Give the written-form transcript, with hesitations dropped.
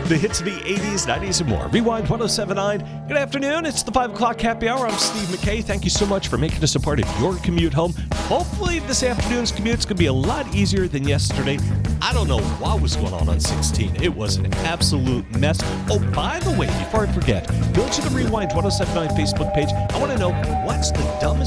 The hits of the 80s, 90s, and more. Rewind 1079. Good afternoon. It's the 5 o'clock happy hour. I'm Steve McKay. Thank you so much for making us a part of your commute home. Hopefully this afternoon's commute's going to be a lot easier than yesterday. I don't know what was going on 16. It was an absolute mess. Oh, by the way, before I forget, go to the Rewind 1079 Facebook page. I want to know what's the dumbest